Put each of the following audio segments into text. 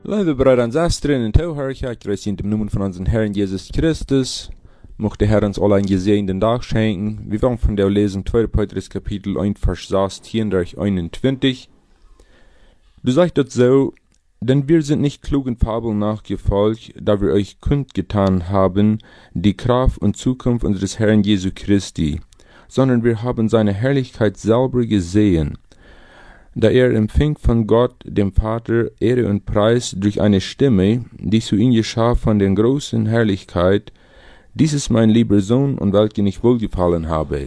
Lieve Brüder und Schwestern in Tauhörcher, ich grüße in dem Namen von unserem Herrn Jesus Christus. Mocht der Herr uns alle einen gesegneten Tag schenken. Wir wollen von der Lesung 2. Petrus Kapitel 1, Vers 16 durch 21. Du sagst dort so, denn wir sind nicht klugen Fabeln nachgefolgt, da wir euch kundgetan haben, die Kraft und Zukunft unseres Herrn Jesu Christi, sondern wir haben seine Herrlichkeit selber gesehen, da empfing von Gott, dem Vater, Ehre und Preis durch eine Stimme, die zu ihm geschah von der großen Herrlichkeit, dies ist mein lieber Sohn, und welchen ich wohlgefallen habe.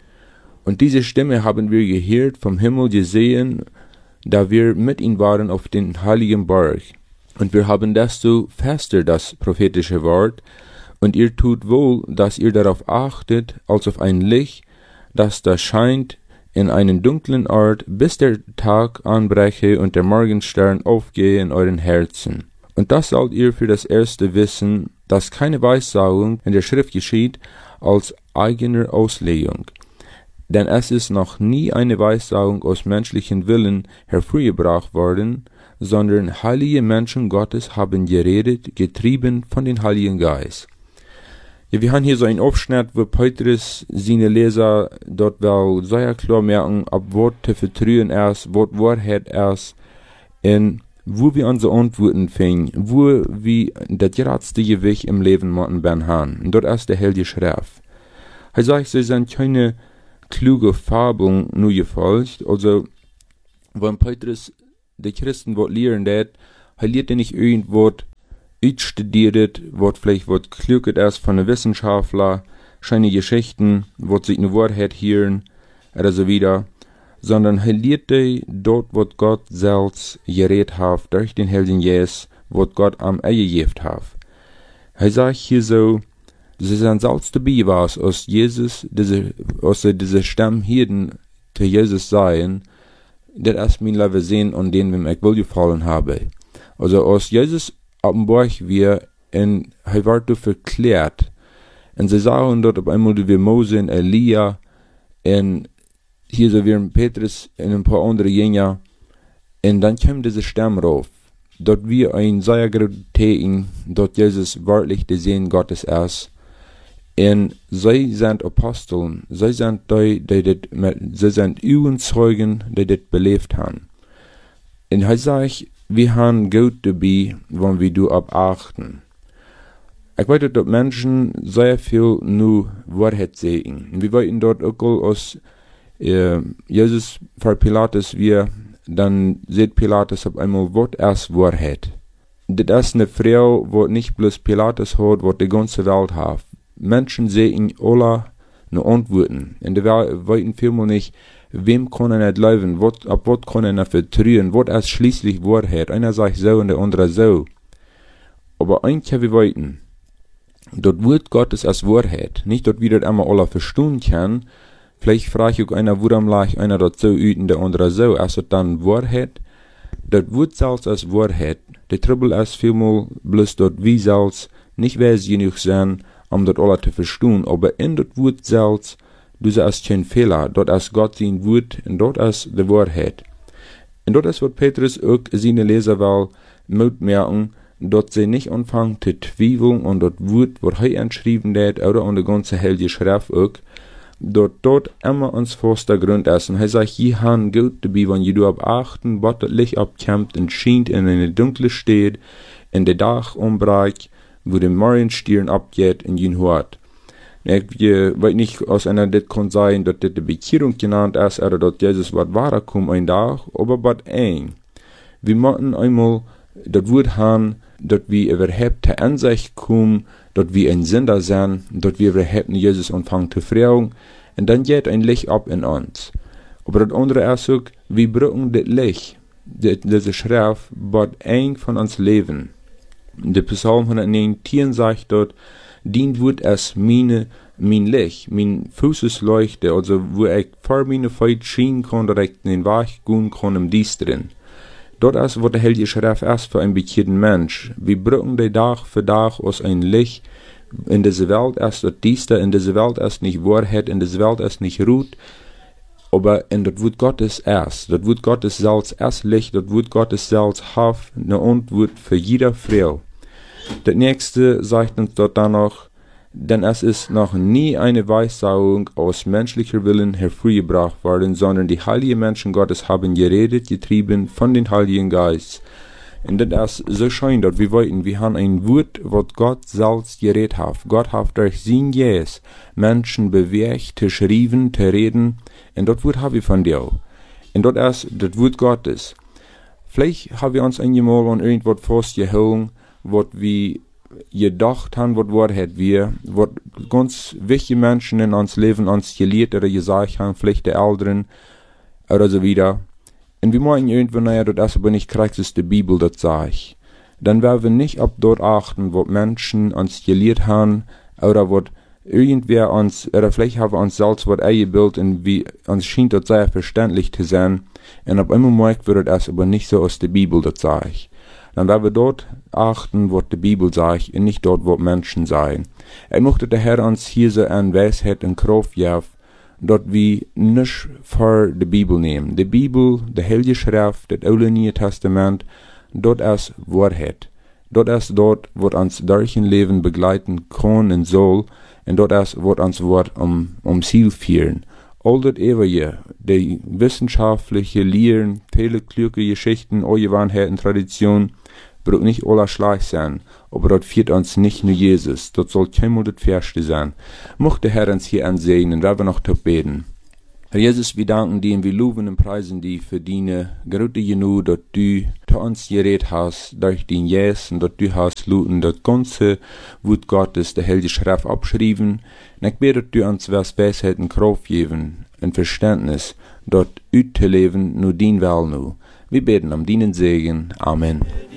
Und diese Stimme haben wir gehört, vom Himmel gesehen, da wir mit ihm waren auf den heiligen Berg. Und wir haben desto fester das prophetische Wort, und ihr tut wohl, dass ihr darauf achtet, als auf ein Licht, das da scheint, in einen dunklen Ort, bis der Tag anbreche und der Morgenstern aufgehe in euren Herzen. Und das sollt ihr für das Erste wissen, dass keine Weissagung in der Schrift geschieht als eigener Auslegung. Denn es ist noch nie eine Weissagung aus menschlichen Willen hervorgebracht worden, sondern heilige Menschen Gottes haben geredet, getrieben von dem Heiligen Geist. Ja, wir haben hier so einen Aufschnitt, wo Petrus seine Leser dort will sehr klar merken, ab was zu vertrauen ist, was Wahrheit ist, und wo wir unsere Antworten finden, wo wir das geradste Gewicht im Leben machen haben. Und dort ist der Heilige Schrift. Er sagt, sie sind keine kluge Fabeln nur gefolgt, also, wenn Petrus die Christen was lehren hat, er lehrt nicht irgendwas utstudiert, was vielleicht was klüget ist von den Wissenschaftlern, scheine Geschichten, was sich eine Wahrheit hören, oder so wieder, sondern er lehrt dort, was Gott selbst geredet hat, durch den Heiligen Geist, was Gott am eingegeben hat. Er sagt hier so, sie sind selbst dabei, was aus Jesus, diese Stammhirten zu Jesus seien, das ist mein Leben sehen, und denen ich wohlgefallen habe. Also aus Jesus Berg wir und er wird verklärt. Und sie sagen dort auf einmal, wie Mose und Elia, und hier so wie Petrus und ein paar andere Jünger, und dann kommt diese Stimme rauf. Dort wir ein sehr großes dort Jesus wörtlich der Sehen Gottes ist. Und sie sind Aposteln, sie sind sie sind Augenzeugen, die das belebt haben. Und er sagt, wir haben Gott dabei, wenn wir du abachten. Ich weiß, dass Menschen sehr viel nur Wahrheit sehen. Wir wollten dort auch aus Jesus für Pilatus dann sieht Pilatus auf einmal, was ist Wahrheit. Das ist eine Frau, die nicht bloß Pilatus hat, die die ganze Welt hat. Menschen sehen alle eine Antworten. Und die wollten vielmehr nicht, wem kann er nicht glauben, ab was kann er nicht vertrauen, was ist schließlich Wahrheit. Einer sagt so und der andere so. Aber eins wir wollten, dort Wort Gottes als Wahrheit, nicht dort wieder einmal alle verstehen kann. Vielleicht frage ich auch einer, warum lag einer dort so üten, der andere so, also dann Wahrheit. Dort Wort selbst als Wahrheit. Der Trouble ist vielmehr bloß dort wie selbst nicht weiß genug sein, dort alle zu verstehen, aber in dort Wort selbst, du sagst kein Fehler, dort ist Gott sein Wort, und dort ist die Wahrheit. Und dort ist, was Petrus auch seine Leser will, merken, dort sie nicht anfangen zu zweifeln und dort Wort, was er entschrieben hat, oder an der ganze Heilige Schrift auch, dort immer ans vorster Grund ist. Und er sagt, je han Gott dabei, wenn je du abachten, was das Licht abkämpft und scheint in eine dunkle Stadt, in der Dach umbrecht, wo der Morgenstern abgeht in jen Hort. Ich weiß nicht, aus einer das kann sein, dass das die Bekehrung genannt ist, oder dass Jesus was wahrer kommt ein Tag, aber was eng. Wir müssen einmal das Wort haben, dass wir überhaupt zur Ansicht kommen, dass wir ein Sünder sind, dass wir überhaupt Jesus anfangen zu fragen, und dann geht ein Licht ab in uns. Aber das andere ist auch, wir brauchen das Licht, diese Schrift, was eng von uns leben. Der Psalm 119 sagt dort, dient wird es mein Licht, mein Fußesleuchte, also wo ich vor meine Feit schienen kann, dass ich den Weg gehen kann im Düsteren. Dort ist, was der Heilige Schrift ist für einen bekehrten Mensch. Wir brauchen die Tag für Tag aus ein Licht. In dieser Welt ist das Düster, in dieser Welt ist nicht Wahrheit, in dieser Welt ist nicht Ruhe. Aber in das Wort Gottes erst, das Wort Gottes selbst erst Licht, das Wort Gottes selbst hat eine Antwort für jeder Frau. Das nächste sagt uns dort dann noch, denn es ist noch nie eine Weissagung aus menschlicher Willen hervorgebracht worden, sondern die heiligen Menschen Gottes haben geredet, getrieben von den Heiligen Geist. Und das ist so schön, dass wir wollten, wir haben ein Wort, was Gott selbst geredet hat. Gott hat durch sein Geist Menschen bewegt, zu schreiben, zu reden, und das Wort haben wir von dir. Und das ist das Wort Gottes. Vielleicht haben wir uns einmal an irgendwas festgehalten, was wir gedacht haben, was Wahrheit wir, was ganz wichtige Menschen in uns Leben uns gelehrt oder gesagt haben, vielleicht die Älteren oder so wieder. Und wir meinen irgendwann, naja, das ist aber nicht korrekt, ist die Bibel, das sage ich. Dann werden wir nicht ab dort achten, was Menschen uns gelehrt haben, oder was irgendwer uns, oder vielleicht haben wir uns selbst was eingebildet, und wie uns schien das sehr verständlich zu sein, und auf einmal merkt wird das aber nicht so aus der Bibel, das sage ich. Dann werden wir dort achten, was die Bibel sagt, und nicht dort, was Menschen sagen. Möchte der Herr uns hier so an Weisheit und Kraft geben, dort wir nicht für die Bibel nehmen. Die Bibel, die Heilige Schrift, das Alte Neue Testament, dort ist Wahrheit. Dort ist dort, was uns durch ein Leben begleiten kann und soll, und dort ist, was uns wird Ziel führen. All das Ewige, die wissenschaftliche Lehren, viele kluge Geschichten, eure Wahrheiten, Tradition, wird nicht aller schlecht sein, aber dort führt uns nicht nur Jesus, dort soll keinmal das Färste sein. Mochte der Herr uns hier ansehen, und werden wir noch beten. Herr Jesus, wir danken dir und wir loben und preisen dich für deine Grote genug, dass du zu uns geredet hast, durch den Jesus, und dass du hast luten, das ganze Wort Gottes, der Heilige Schrift abschrieben. Und ich bete, dass du uns Weisheit und Kraft geben, und Verständnis, dort zu leben, nur dein Will nur. Wir beten um deinen Segen. Amen.